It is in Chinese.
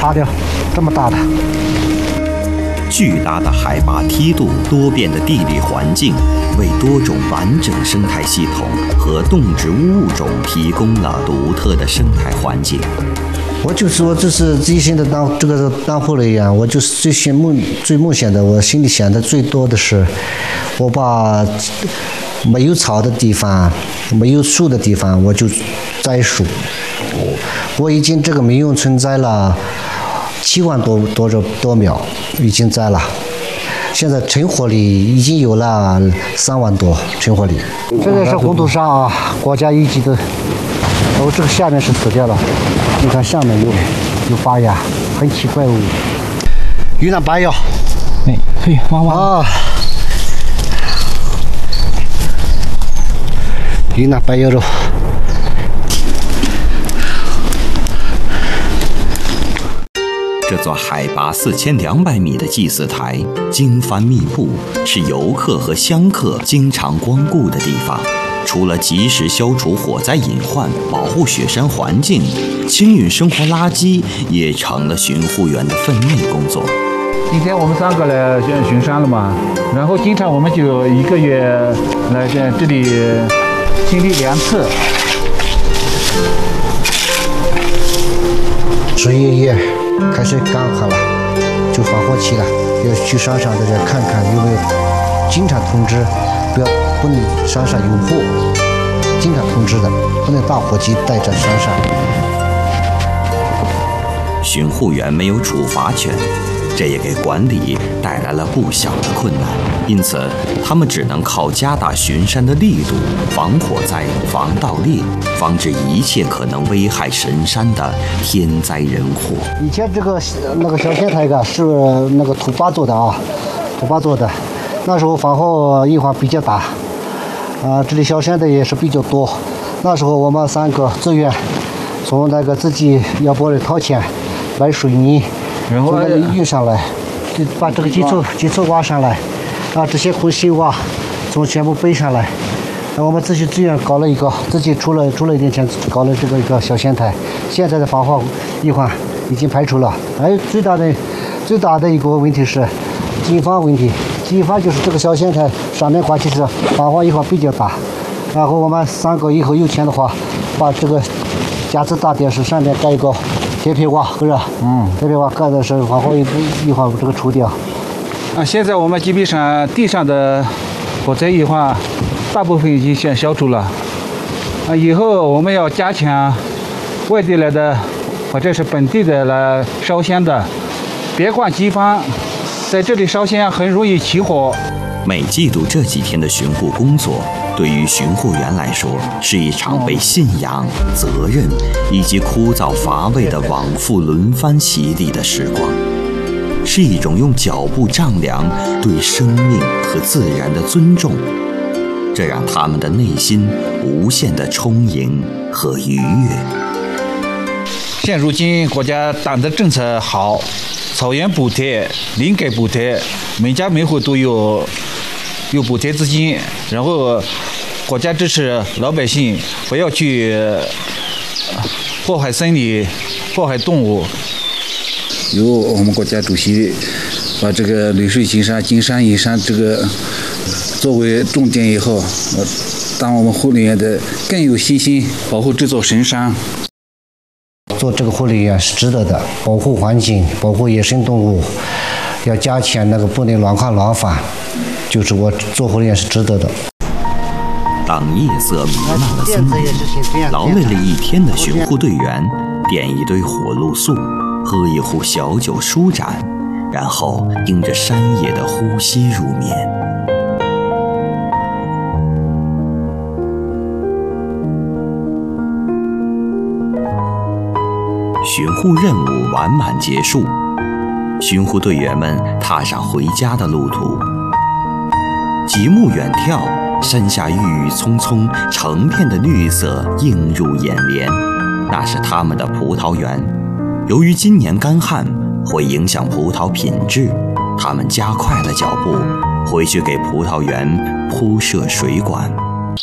爬的这么大的。 巨大的海拔梯度、多变的地理环境，为多种完整生态系统和动植物物种提供了独特的生态环境。 我就说，这是自己现在当护理员，我就是最梦想的，我心里想的最多的是，我把没有草的地方、没有树的地方，我就栽树。我已经这个民用村栽了7万多苗，已经栽了。现在成活率已经有了3万多成活率。这个是红土沙啊，国家一级的。这个下面是死掉了，你看下面有发芽，很奇怪哦。云南白药， 哎，嘿，哇！ 云南白药肉。 这座海拔4200米的祭祀台，经幡密布，是游客和香客经常光顾的地方。除了及时消除火灾隐患、保护雪山环境，清运生活垃圾也成了巡护员的分内工作。 今天我们3个来巡山了嘛，然后经常我们就1个月来这里清理2次。 11月开始干旱了，就防火期了，要去山上大家看看有没有，经常通知，不能山上有火，经常通知的，不能大火机带在山上。 巡护员没有处罚权，这也给管理带来了不小的困难，因此他们只能靠加大巡山的力度，防火灾、防盗猎，防止一切可能危害神山的天灾人祸。 以前那个小仙台是那个土巴做的啊，土巴做的，那时候防火隐患比较大。这里小山的也是比较多。那时候我们3个自愿从那个自己要不然掏钱买水泥，然后运上来，就把这个基础挖上来，这些空心挖从全部背上来。我们自己自愿搞了一个，自己出了一点钱搞了这个一个小仙台。现在的防火隐患已经排除了。还有最大的一个问题是经防问题。经防就是这个小仙台上面挂起是防火隐患比较大，然后我们3个以后有钱的话，把这个架子大电视上面盖一个铁皮瓦，是吧？铁皮瓦盖的是防火隐患这个除掉。 现在我们基本上地上的火灾隐患大部分已经先消除了。以后我们要加强外地来的或者是本地的来烧香的，别管机房。在这里烧香很容易起火。 每季度这几天的巡护工作，对于巡护员来说，是一场被信仰、责任以及枯燥乏味的往复轮番洗礼的时光，是一种用脚步丈量对生命和自然的尊重，这让他们的内心无限的充盈和愉悦。 现如今国家党的政策好，草原补贴、林改补贴，每家每户都有补贴资金，然后国家支持老百姓不要去祸害森林、祸害动物。 由我们国家主席把这个绿水青山、金山银山这个作为重点以后，当我们护理员的更有信心保护这座神山。 做这个护理员是值得的，保护环境，保护野生动物，要加强那个不能乱砍乱伐，就是我做护理员是值得的。 当夜色弥漫了森林，劳累了一天的巡护队员点一堆火露素，喝一壶小酒舒展，然后迎着山野的呼吸入眠。巡护任务完满结束，巡护队员们踏上回家的路途。极目远眺，山下郁郁葱葱，成片的绿色映入眼帘，那是他们的葡萄园。由于今年干旱会影响葡萄品质，他们加快了脚步，回去给葡萄园铺设水管。